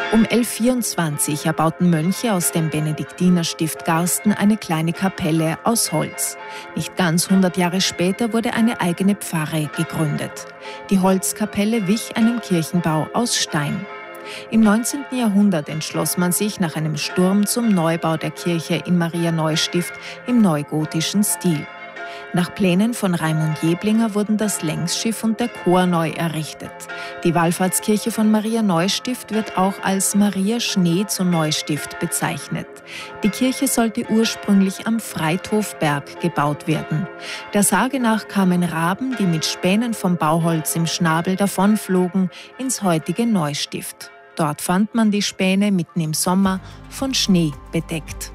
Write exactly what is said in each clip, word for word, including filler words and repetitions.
Um elfhundertvierundzwanzig erbauten Mönche aus dem Benediktinerstift Garsten eine kleine Kapelle aus Holz. Nicht ganz hundert Jahre später wurde eine eigene Pfarre gegründet. Die Holzkapelle wich einem Kirchenbau aus Stein. Im neunzehnten Jahrhundert entschloss man sich nach einem Sturm zum Neubau der Kirche in Marianeustift im neugotischen Stil. Nach Plänen von Raimund Jeblinger wurden das Längsschiff und der Chor neu errichtet. Die Wallfahrtskirche von Marianeustift wird auch als Maria Schnee zu Neustift bezeichnet. Die Kirche sollte ursprünglich am Freithofberg gebaut werden. Der Sage nach kamen Raben, die mit Spänen vom Bauholz im Schnabel davonflogen, ins heutige Neustift. Dort fand man die Späne mitten im Sommer von Schnee bedeckt.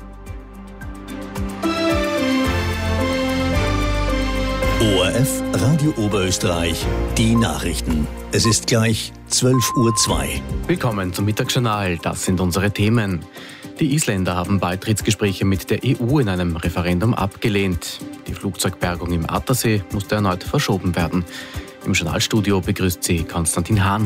O R F Radio Oberösterreich, die Nachrichten. Es ist gleich zwölf Uhr zwei. Willkommen zum Mittagsjournal, das sind unsere Themen. Die Isländer haben Beitrittsgespräche mit der E U in einem Referendum abgelehnt. Die Flugzeugbergung im Attersee musste erneut verschoben werden. Im Journalstudio begrüßt sie Konstantin Hahn.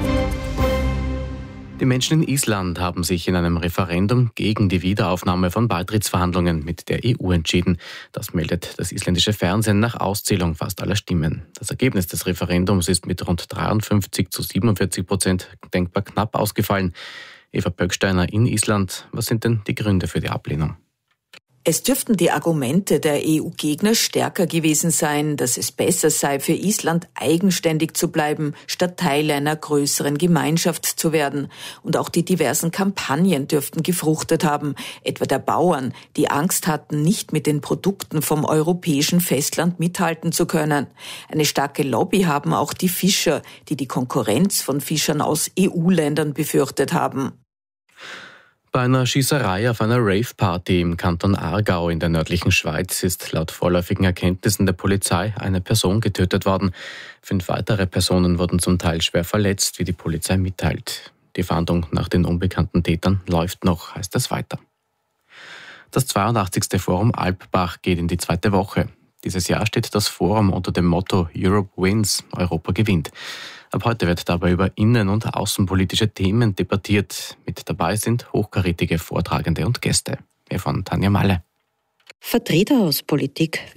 Die Menschen in Island haben sich in einem Referendum gegen die Wiederaufnahme von Beitrittsverhandlungen mit der E U entschieden. Das meldet das isländische Fernsehen nach Auszählung fast aller Stimmen. Das Ergebnis des Referendums ist mit rund dreiundfünfzig zu siebenundvierzig Prozent denkbar knapp ausgefallen. Eva Pöcksteiner in Island, was sind denn die Gründe für die Ablehnung? Es dürften die Argumente der E U-Gegner stärker gewesen sein, dass es besser sei, für Island eigenständig zu bleiben, statt Teil einer größeren Gemeinschaft zu werden. Und auch die diversen Kampagnen dürften gefruchtet haben, etwa der Bauern, die Angst hatten, nicht mit den Produkten vom europäischen Festland mithalten zu können. Eine starke Lobby haben auch die Fischer, die die Konkurrenz von Fischern aus E U-Ländern befürchtet haben. Bei einer Schießerei auf einer Rave-Party im Kanton Aargau in der nördlichen Schweiz ist laut vorläufigen Erkenntnissen der Polizei eine Person getötet worden. Fünf weitere Personen wurden zum Teil schwer verletzt, wie die Polizei mitteilt. Die Fahndung nach den unbekannten Tätern läuft noch, heißt es weiter. Das zweiundachtzigste Forum Alpbach geht in die zweite Woche. Dieses Jahr steht das Forum unter dem Motto Europe Wins, Europa gewinnt. Ab heute wird dabei über innen- und außenpolitische Themen debattiert. Mit dabei sind hochkarätige Vortragende und Gäste. Wir von Tanja Malle. Vertreter aus Politik,